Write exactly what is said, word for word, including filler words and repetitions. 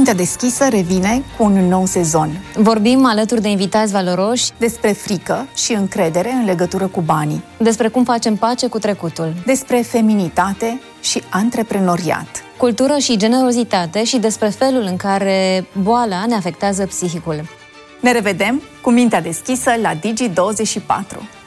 Mintea deschisă revine cu un nou sezon. Vorbim alături de invitați valoroși despre frică și încredere în legătură cu banii, despre cum facem pace cu trecutul, despre feminitate și antreprenoriat, cultură și generozitate și despre felul în care boala ne afectează psihicul. Ne revedem cu Mintea deschisă la Digi douăzeci și patru.